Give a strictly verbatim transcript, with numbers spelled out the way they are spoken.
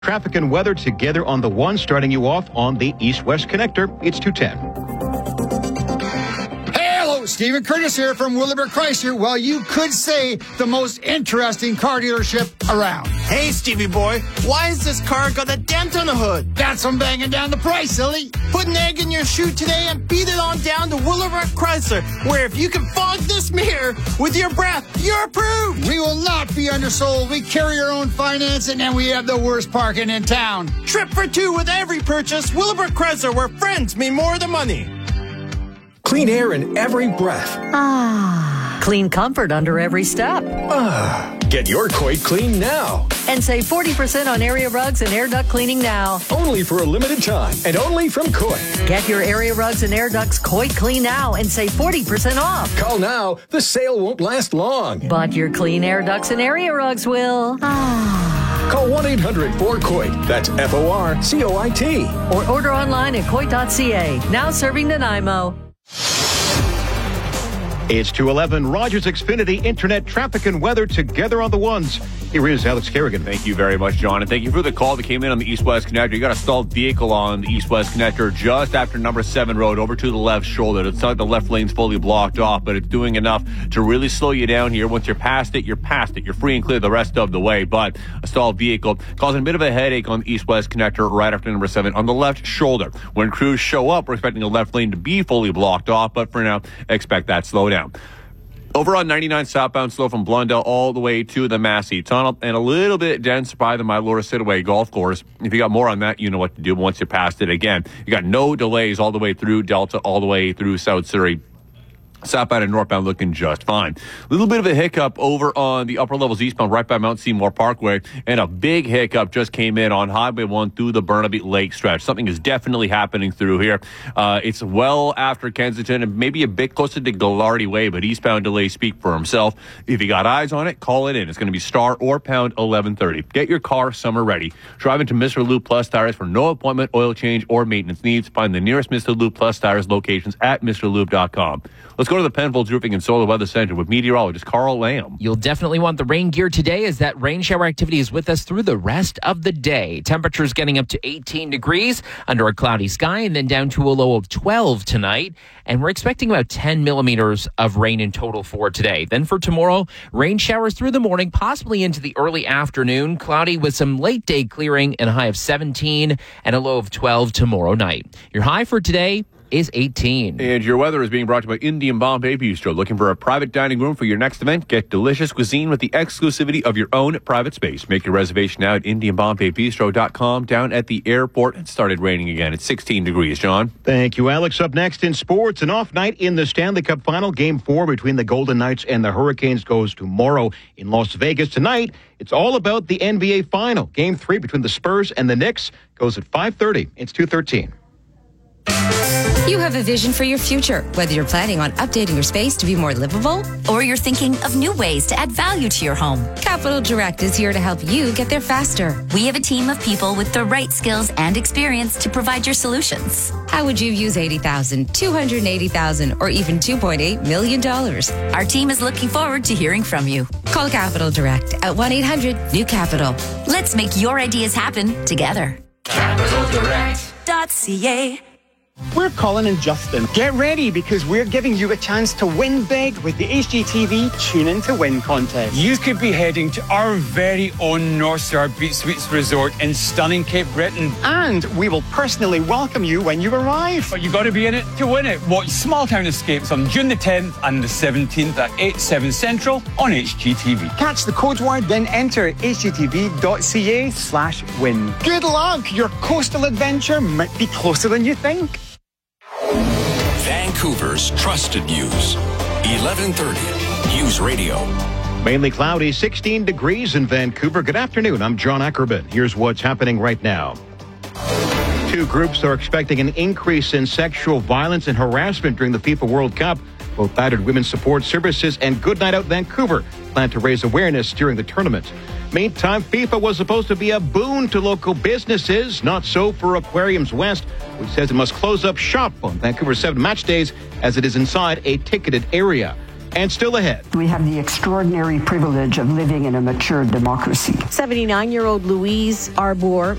Traffic and weather together on the one, starting you off on the east-west connector. It's two ten. Hello, Stephen Curtis here from Willowbrook Chrysler. Well, you could say the most interesting car dealership around. Hey, Stevie boy, why is this car got a dent on the hood? That's from banging down the price, silly. Put an egg in your shoe today and beat it on down to Willowbrook Chrysler, where if you can fog this mirror with your breath, you're approved. We will not be undersold. We carry our own financing, and we have the worst parking in town. Trip for two with every purchase. Willowbrook Chrysler, where friends mean more than money. Clean air in every breath. Ah. Clean comfort under every step. Ah. Get your Coit clean now. And save forty percent on area rugs and air duct cleaning now. Only for a limited time and only from Coit. Get your area rugs and air ducts Coit clean now and save forty percent off. Call now. The sale won't last long. But your clean air ducts and area rugs will. Ah. Call one eight hundred four COIT. That's F O R C O I T. Or order online at coit dot c a. Now serving Nanaimo. It's two eleven. Rogers Xfinity Internet traffic and weather together on the ones. Here is Alex Kerrigan. Thank you very much, John. And thank you for the call that came in on the East-West Connector. You got a stalled vehicle on the East-West Connector just after number seven road over to the left shoulder. It's not like the left lane's fully blocked off, but it's doing enough to really slow you down here. Once you're past it, you're past it. You're free and clear the rest of the way. But a stalled vehicle causing a bit of a headache on the East-West Connector right after number seven on the left shoulder. When crews show up, we're expecting the left lane to be fully blocked off, but for now, expect that slowdown. Over on ninety-nine southbound, slow from Blundell all the way to the Massey Tunnel, and a little bit dense by the Mylora Sidaway Golf Course. If you got more on that, you know what to do once you're past it again. You got no delays all the way through Delta, all the way through South Surrey. Southbound and northbound looking just fine. A little bit of a hiccup over on the upper levels eastbound right by Mount Seymour Parkway, and a big hiccup just came in on Highway one through the Burnaby Lake stretch. Something is definitely happening through here. Uh, it's well after Kensington and maybe a bit closer to Gallardi Way, but eastbound delays speak for himself. If you got eyes on it, call it in. It's going to be star or pound eleven thirty. Get your car summer ready. Drive into Mister Lube Plus Tires for no appointment, oil change, or maintenance needs. Find the nearest Mister Lube Plus Tires locations at Mr Lube dot com. Let's go to the Penfolds Roofing and Solar Weather Center with meteorologist Carl Lamb. You'll definitely want the rain gear today, as that rain shower activity is with us through the rest of the day. Temperatures getting up to eighteen degrees under a cloudy sky, and then down to a low of twelve tonight. And we're expecting about ten millimeters of rain in total for today. Then for tomorrow, rain showers through the morning, possibly into the early afternoon. Cloudy with some late day clearing and a high of seventeen and a low of twelve tomorrow night. Your high for today is eighteen. And your weather is being brought to you by Indian Bombay Bistro. Looking for a private dining room for your next event? Get delicious cuisine with the exclusivity of your own private space. Make your reservation now at indian bombay bistro dot com. Down at the airport, it started raining again. It's sixteen degrees, John. Thank you, Alex. Up next in sports, an off night in the Stanley Cup Final. Game four between the Golden Knights and the Hurricanes goes tomorrow in Las Vegas. Tonight, it's all about the N B A Final. Game three between the Spurs and the Knicks goes at five thirty. It's two thirteen. You have a vision for your future, whether you're planning on updating your space to be more livable, or you're thinking of new ways to add value to your home. Capital Direct is here to help you get there faster. We have a team of people with the right skills and experience to provide your solutions. How would you use eighty thousand dollars, two hundred eighty thousand dollars, or even two point eight million dollars? Our team is looking forward to hearing from you. Call Capital Direct at one eight hundred new capital. Let's make your ideas happen together. capital direct dot c a. We're Colin and Justin. Get ready, because we're giving you a chance to win big with the H G T V Tune In to Win contest. You could be heading to our very own North Star Beach Suites Resort in stunning Cape Breton. And we will personally welcome you when you arrive. But you got to be in it to win it. Watch Small Town Escapes on June the tenth and the seventeenth at eight, seven Central on H G T V. Catch the code word, then enter h g t v dot c a slash win. Good luck! Your coastal adventure might be closer than you think. Vancouver's trusted news. eleven thirty News Radio. Mainly cloudy, sixteen degrees in Vancouver. Good afternoon. I'm John Ackerman. Here's what's happening right now. Two groups are expecting an increase in sexual violence and harassment during the FIFA World Cup. Both Battered Women's Support Services and Good Night Out Vancouver plan to raise awareness during the tournament. Meantime, FIFA was supposed to be a boon to local businesses. Not so for Aquariums West, which says it must close up shop on Vancouver seven match days as it is inside a ticketed area. And still ahead. We have the extraordinary privilege of living in a mature democracy. seventy-nine-year-old Louise Arbour